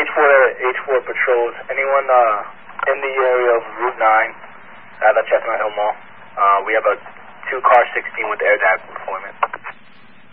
H4 patrols. Anyone in the area of Route 9 at the Chestnut Hill Mall? We have a 2-car 16 with air deployment.